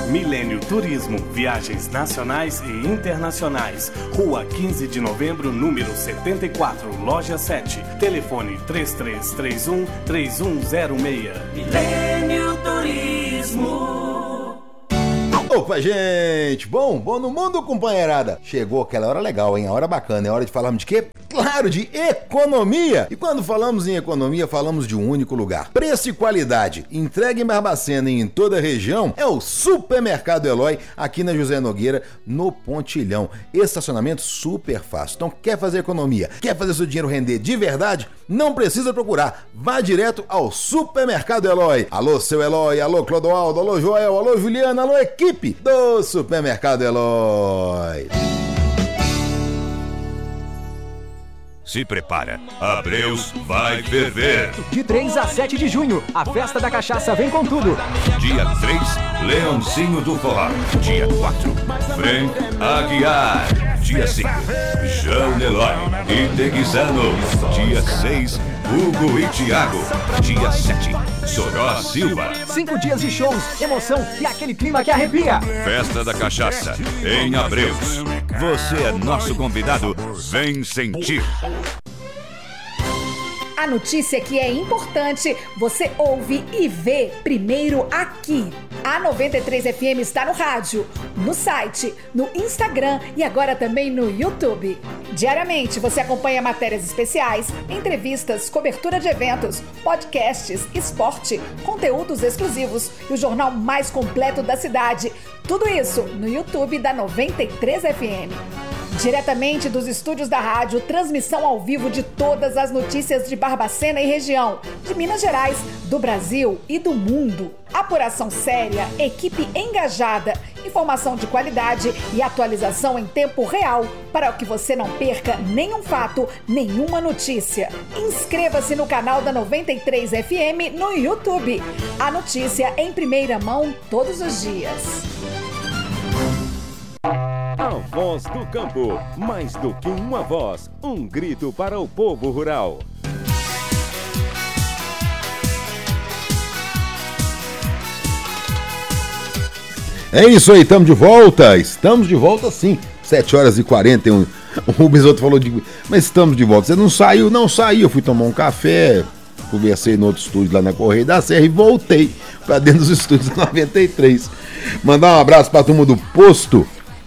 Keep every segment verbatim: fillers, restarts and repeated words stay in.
Milênio Turismo, viagens nacionais e internacionais. Rua quinze de novembro, número setenta e quatro, loja sete. Telefone três três três um, três um zero seis. Milênio Turismo. Opa, gente! Bom, bom no mundo, companheirada! Chegou aquela hora legal, hein? A hora bacana. É hora de falarmos de quê? Claro, de economia! E quando falamos em economia, falamos de um único lugar. Preço e qualidade. Entrega em Barbacena e em toda a região é o Supermercado Eloy, aqui na José Nogueira, no Pontilhão. Estacionamento super fácil. Então, quer fazer economia? Quer fazer seu dinheiro render de verdade? Não precisa procurar. Vá direto ao Supermercado Eloy. Alô, seu Eloy. Alô, Clodoaldo. Alô, Joel. Alô, Juliana. Alô, equipe do Supermercado Eloy. Se prepara, Abreus vai ferver. De três a sete de junho, a Festa da Cachaça vem com tudo. Dia três, Leãozinho do Forró. Dia quatro, Frank Aguiar. Dia cinco, João Eloy e Teguizano. Dia seis, Hugo e Thiago. Dia sete, Soró Silva. Cinco dias de shows, emoção e aquele clima que arrepia. Festa da Cachaça, em Abreus. Você é nosso convidado, vem sentir. A notícia que é importante, você ouve e vê primeiro aqui. A noventa e três F M está no rádio, no site, no Instagram e agora também no YouTube. Diariamente você acompanha matérias especiais, entrevistas, cobertura de eventos, podcasts, esporte, conteúdos exclusivos e o jornal mais completo da cidade. Tudo isso no YouTube da noventa e três F M. Diretamente dos estúdios da rádio, transmissão ao vivo de todas as notícias de Barbacena e região, de Minas Gerais, do Brasil e do mundo. Apuração séria, equipe engajada, informação de qualidade e atualização em tempo real para que você não perca nenhum fato, nenhuma notícia. Inscreva-se no canal da noventa e três F M no YouTube. A notícia em primeira mão todos os dias. A voz do campo, mais do que uma voz, um grito para o povo rural. É isso aí, estamos de volta, estamos de volta sim, sete horas e quarenta e um, o Bisoto falou de, mas estamos de volta, você não saiu? Não saí, eu fui tomar um café, conversei no outro estúdio lá na Correia da Serra e voltei para dentro dos estúdios noventa e três. Mandar um abraço para a turma do Posto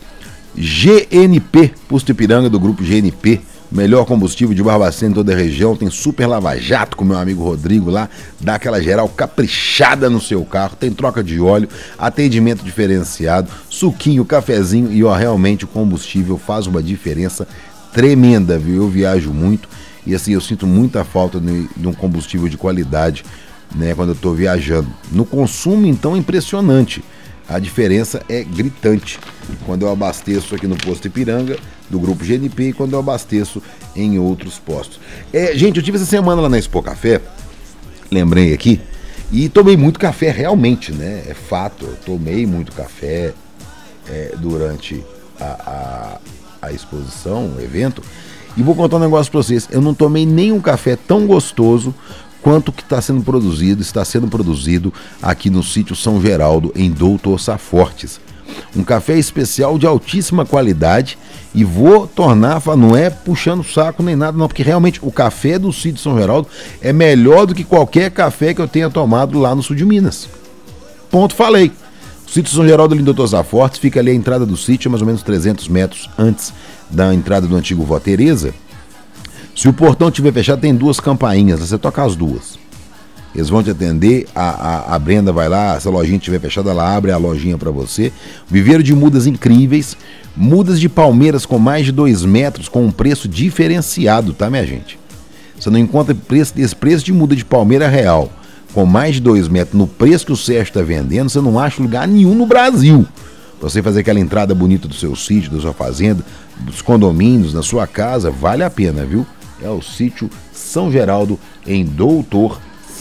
G N P, Posto Ipiranga, do grupo G N P, melhor combustível de Barbacena em toda a região. Tem super lava-jato com meu amigo Rodrigo lá, dá aquela geral caprichada no seu carro, tem troca de óleo, atendimento diferenciado, suquinho, cafezinho e ó, realmente o combustível faz uma diferença tremenda, viu? Eu viajo muito e assim eu sinto muita falta de, de um combustível de qualidade, né, quando eu tô viajando. No consumo, então, é impressionante. A diferença é gritante quando eu abasteço aqui no Posto Ipiranga, do Grupo G N P, e quando eu abasteço em outros postos. É, gente, eu tive essa semana lá na Expo Café, lembrei aqui, e tomei muito café realmente, né? É fato, eu tomei muito café é, durante a, a, a exposição, o evento, e vou contar um negócio pra vocês. Eu não tomei nenhum café tão gostoso quanto que está sendo produzido, está sendo produzido aqui no sítio São Geraldo, em Doutor Safortes. Um café especial de altíssima qualidade, e vou tornar, não é puxando o saco nem nada não, porque realmente o café do sítio São Geraldo é melhor do que qualquer café que eu tenha tomado lá no sul de Minas. Ponto, falei. O sítio São Geraldo ali em Doutor Safortes fica ali a entrada do sítio, mais ou menos trezentos metros antes da entrada do antigo Vó Teresa. Se o portão estiver fechado, tem duas campainhas, você toca as duas. Eles vão te atender, a, a, a Brenda vai lá, se a lojinha estiver fechada, ela abre a lojinha para você. Viveiro de mudas incríveis, mudas de palmeiras com mais de dois metros, com um preço diferenciado, tá, minha gente? Você não encontra preço, esse preço de muda de palmeira real, com mais de dois metros, no preço que o Sérgio está vendendo, você não acha lugar nenhum no Brasil. Pra você fazer aquela entrada bonita do seu sítio, da sua fazenda, dos condomínios, na sua casa, vale a pena, viu? É o sítio São Geraldo, em Doutor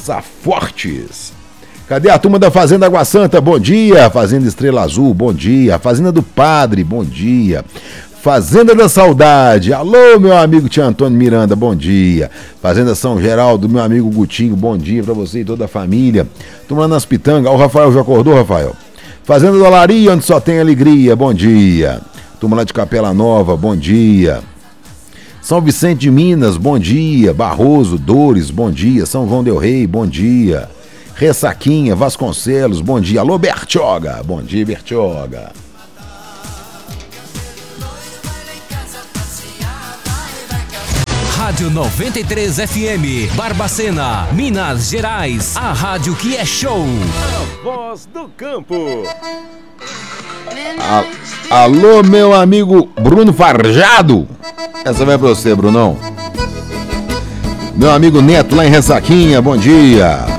Safortes. Cadê a turma da Fazenda Água Santa? Bom dia. Fazenda Estrela Azul, bom dia. Fazenda do Padre, bom dia. Fazenda da Saudade, alô, meu amigo Tia Antônio Miranda, bom dia. Fazenda São Geraldo, meu amigo Gutinho, bom dia pra você e toda a família. Turma nas Pitangas, o Rafael já acordou, Rafael? Fazenda do Olaria, onde só tem alegria, bom dia. Turma lá de Capela Nova, bom dia. São Vicente de Minas, bom dia. Barroso, Dores, bom dia. São João del Rei, bom dia. Ressaquinha, Vasconcelos, bom dia. Alô, Bertioga, bom dia, Bertioga. Rádio noventa e três F M, Barbacena, Minas Gerais. A rádio que é show. A voz do campo. A, alô, meu amigo Bruno Farjado. Essa vai pra você, Brunão. Meu amigo Neto lá em Ressaquinha, bom dia.